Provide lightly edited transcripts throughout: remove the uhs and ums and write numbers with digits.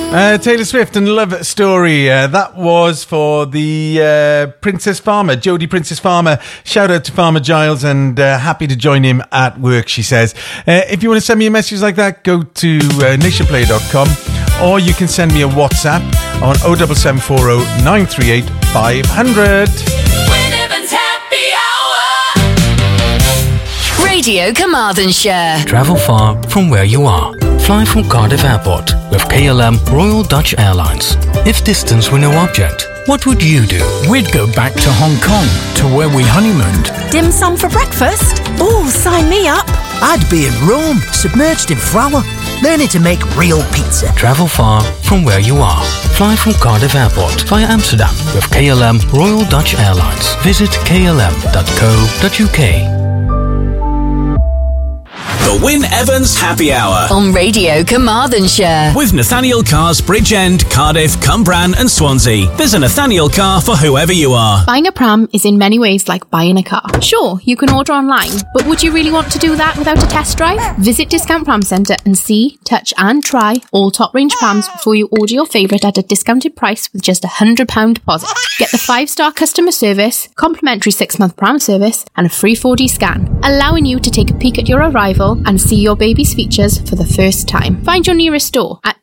Taylor Swift and Love Story. That was for the Princess Farmer, Jodie Princess Farmer. Shout out to Farmer Giles and happy to join him at work, she says. If you want to send me a message like that, go to nationplayer.com or you can send me a WhatsApp on 07740 938 500. Radio Carmarthenshire. Travel far from where you are. Fly from Cardiff Airport with KLM Royal Dutch Airlines. If distance were no object, what would you do? We'd go back to Hong Kong, to where we honeymooned. Dim sum for breakfast? Oh, sign me up. I'd be in Rome, submerged in flour, learning to make real pizza. Travel far from where you are. Fly from Cardiff Airport via Amsterdam with KLM Royal Dutch Airlines. Visit klm.co.uk. The Wyn Evans Happy Hour on Radio Carmarthenshire with Nathaniel Cars Bridgend, Cardiff, Cumbran and Swansea. There's a Nathaniel car for whoever you are. Buying a pram is in many ways like buying a car. Sure, you can order online, but would you really want to do that without a test drive? Visit Discount Pram Centre and see, touch and try all top range prams before you order your favourite at a discounted price with just £100 deposit. Get the 5-star customer service, complimentary 6-month pram service and a free 4D scan, allowing you to take a peek at your arrival and see your baby's features for the first time. Find your nearest store at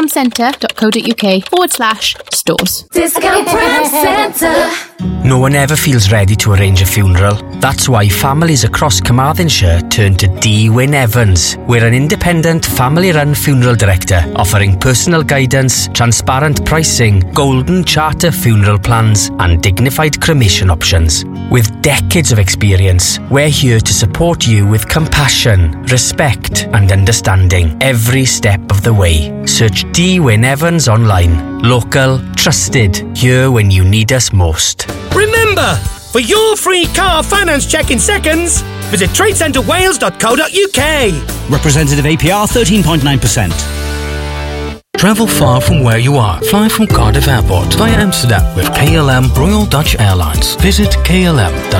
discountpramcentre.co.uk/stores. Discount Pram Centre. No one ever feels ready to arrange a funeral. That's why families across Carmarthenshire turn to D. Wyn Evans. We're an independent family-run funeral director offering personal guidance, transparent pricing, golden charter funeral plans and dignified cremation options. With decades of experience, we're here to support you with compassion, respect and understanding every step of the way. Search D. Wyn Evans online. Local, trusted, here when you need us most. Remember, for your free car finance check in seconds, visit tradecentrewales.co.uk. Representative APR 13.9%. Travel far from where you are. Fly from Cardiff Airport via Amsterdam with KLM Royal Dutch Airlines. Visit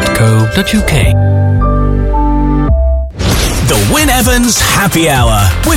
klm.co.uk. The Wyn Evans Happy Hour with